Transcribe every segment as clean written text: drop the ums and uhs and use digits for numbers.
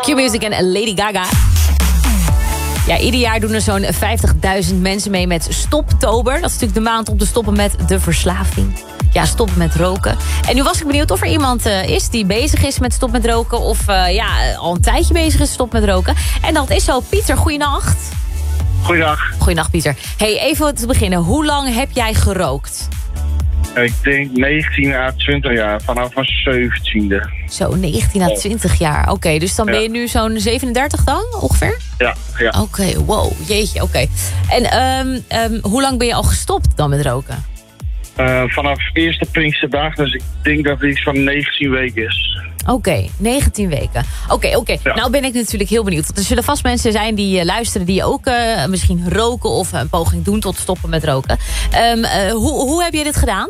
Q-Music en Lady Gaga. Ja, ieder jaar doen er zo'n 50.000 mensen mee met Stoptober. Dat is natuurlijk de maand om te stoppen met de verslaving. Ja, stoppen met roken. En nu was ik benieuwd of er iemand is die bezig is met stop met roken. Of al een tijdje bezig is stop met roken. En dat is zo. Pieter, goeienacht. Goeiedag. Goeienacht, Pieter. Hey, even te beginnen. Hoe lang heb jij gerookt? Ik denk 19 à 20 jaar, vanaf mijn 17e. Zo, 19 à 20 jaar. Oké, dus dan ben je nu zo'n 37 dan, ongeveer? Ja. Oké, wow, jeetje, oké. En hoe lang ben je al gestopt dan met roken? Vanaf eerste Pinksterdag, dus ik denk dat het iets van 19 weken is. Oké, 19 weken. Oké. Ja. Nou ben ik natuurlijk heel benieuwd. Want er zullen vast mensen zijn die luisteren die ook misschien roken of een poging doen tot stoppen met roken. Hoe heb je dit gedaan?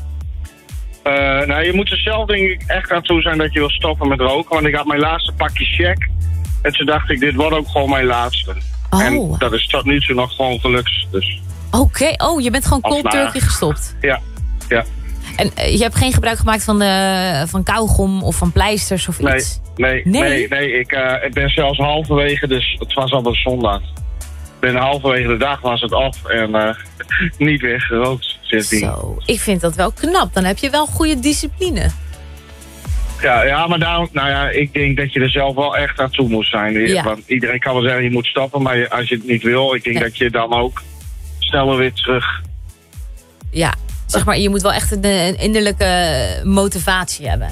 Je moet er zelf denk ik echt aan toe zijn dat je wil stoppen met roken. Want ik had mijn laatste pakje check. En toen dacht ik, dit wordt ook gewoon mijn laatste. Oh. En dat is tot nu toe nog gewoon gelukt. Dus. Oké, je bent gewoon cold turkey gestopt. Ja. En je hebt geen gebruik gemaakt van kauwgom of van pleisters of iets? Nee. Ik ben zelfs halverwege, dus het was al een zondag. Halverwege de dag was het af en niet weer gerookt sindsdien. Zo, ik vind dat wel knap. Dan heb je wel goede discipline. Ja, maar daarom, ik denk dat je er zelf wel echt aan toe moet zijn. Ja. Want iedereen kan wel zeggen, je moet stoppen, maar als je het niet wil, ik denk dat je dan ook sneller weer terug. Ja, zeg maar, je moet wel echt een innerlijke motivatie hebben.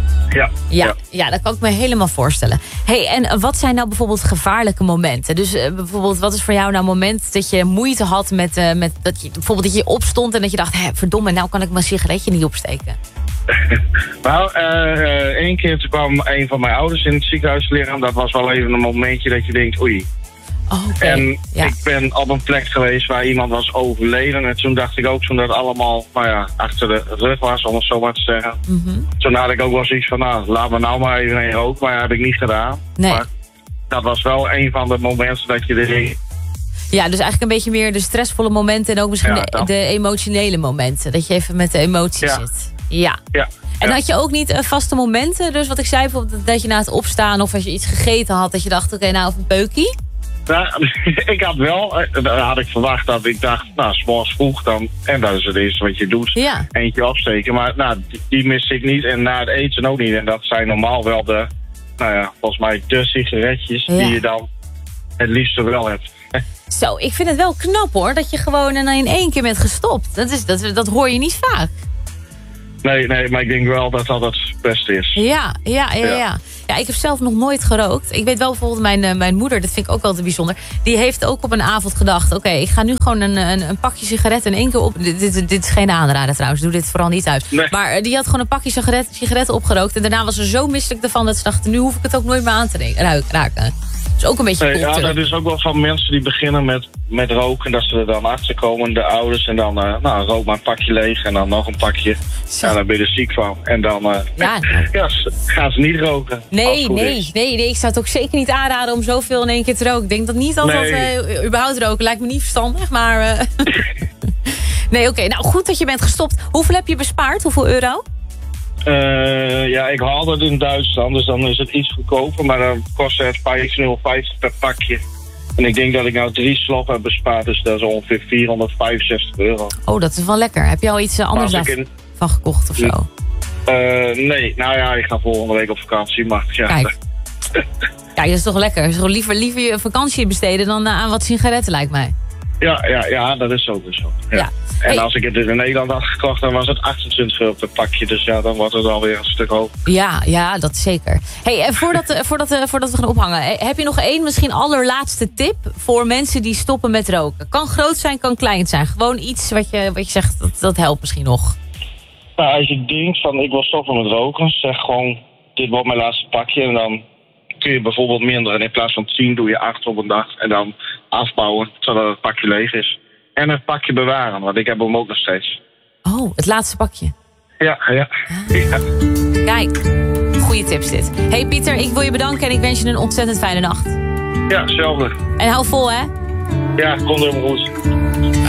Ja, dat kan ik me helemaal voorstellen. Hey, en wat zijn nou bijvoorbeeld gevaarlijke momenten? Dus bijvoorbeeld, wat is voor jou nou een moment dat je moeite had met dat je opstond en dat je dacht, verdomme, nou kan ik mijn sigaretje niet opsteken? Nou, 1 keer toen kwam een van mijn ouders in het ziekenhuis liggen. Dat was wel even een momentje dat je denkt, oei. Okay. En ik ben op een plek geweest waar iemand was overleden. En toen dacht ik ook, toen dat allemaal achter de rug was, om het zo maar te zeggen. Mm-hmm. Toen had ik ook wel zoiets van, laat me nou maar even een rook. Maar dat heb ik niet gedaan. Nee. Maar dat was wel een van de momenten dat je er. Ja, dus eigenlijk een beetje meer de stressvolle momenten en ook misschien de emotionele momenten. Dat je even met de emoties zit. Ja. En had je ook niet vaste momenten? Dus wat ik zei, bijvoorbeeld dat je na het opstaan of als je iets gegeten had, dat je dacht, oké, nou, of een peukie? Nou, ik had wel, dat had ik verwacht dat ik dacht, 's morgens vroeg dan, en dat is het eerste wat je doet, eentje opsteken. Maar die miste ik niet en na het eten ook niet. En dat zijn normaal wel de, volgens mij de sigaretjes die je dan het liefste wel hebt. Zo, ik vind het wel knap hoor, dat je gewoon in 1 keer bent gestopt. Dat hoor je niet vaak. Nee, maar ik denk wel dat dat het beste is. Ja. Ja, ik heb zelf nog nooit gerookt. Ik weet wel bijvoorbeeld mijn moeder, dat vind ik ook wel te bijzonder. Die heeft ook op een avond gedacht, oké, ik ga nu gewoon een pakje sigaretten in 1 keer op. Dit is geen aanrader trouwens, doe dit vooral niet thuis. Nee. Maar die had gewoon een pakje sigaretten opgerookt. En daarna was ze zo misselijk ervan dat ze dacht, nu hoef ik het ook nooit meer aan te raken. Dus ook een beetje ja, dat is ook wel van mensen die beginnen met roken. Dat ze er dan achter komen, de ouders. En dan rook maar een pakje leeg en dan nog een pakje. Ja, dan ben je er ziek van. En dan gaan ze niet roken. Nee, ik zou het ook zeker niet aanraden om zoveel in 1 keer te roken. Ik denk dat niet altijd überhaupt roken lijkt me niet verstandig. Maar nee, oké. Nou, goed dat je bent gestopt. Hoeveel heb je bespaard? Hoeveel euro? Ik haal het in Duitsland, dus dan is het iets goedkoper. Maar dan kost het 5,50 per pakje. En ik denk dat ik nou 3 sloppen heb bespaard, dus dat is ongeveer €465. Oh, dat is wel lekker. Heb je al iets anders van gekocht of zo? Nee, ik ga volgende week op vakantie. Maar Kijk, dat is toch lekker. Zo liever je vakantie besteden dan aan wat sigaretten, lijkt mij. Ja, dat is ook zo. Ja. En als ik het in Nederland had gekocht, dan was het €28 per pakje. Dus dan wordt het alweer een stuk hoger. Ja, dat zeker. Hey, en voordat we gaan ophangen, heb je nog 1 misschien allerlaatste tip voor mensen die stoppen met roken? Kan groot zijn, kan klein zijn. Gewoon iets wat je zegt, dat helpt misschien nog. Nou, als je denkt van ik wil stoppen met roken, zeg gewoon dit wordt mijn laatste pakje. En dan kun je bijvoorbeeld minder. En in plaats van 10 doe je 8 op een dag. En dan afbouwen zodat het pakje leeg is. En het pakje bewaren, want ik heb hem ook nog steeds. Oh, het laatste pakje. Ja. Kijk, goede tips dit. Hey Pieter, ik wil je bedanken en ik wens je een ontzettend fijne nacht. Ja, hetzelfde. En hou vol, hè? Ja, komt helemaal goed.